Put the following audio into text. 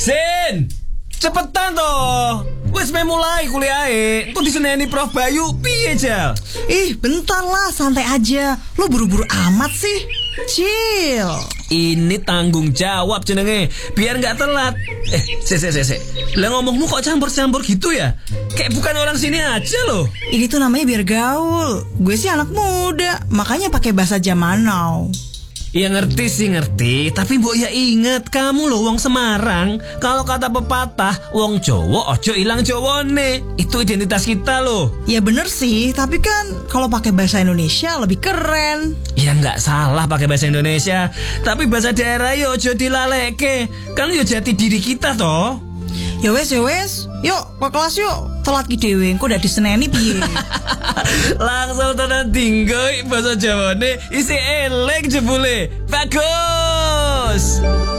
Sin, cepetan toh. Wes mulai kuliah. Kok diseneni Prof Bayu piye, Jal? Ih, bentar lah, santai aja. Lu buru-buru amat sih. Chill. Ini tanggung jawab jenenge, biar nggak telat. Se. Lah ngomongmu kok campur-campur gitu ya? Kayak bukan orang sini aja loh. Ini tuh namanya biar gaul. Gue sih anak muda, makanya pakai bahasa zaman now. Ya ngerti sih ngerti, tapi mbok ya inget kamu loh wong Semarang. Kalau kata pepatah, wong Jawa ojo ilang Jawane. Itu identitas kita loh. Ya bener sih, tapi kan kalau pakai bahasa Indonesia lebih keren. Ya nggak salah pakai bahasa Indonesia, tapi bahasa daerah yo ojo dilaleke. Kan yo jati diri kita toh. Ya wes, yuk ke kelas yuk. Telat ki dhewe, engko udah diseneni piye? Langsung tenan tinggal bahasa Jawane isi elek jebule. Bagus.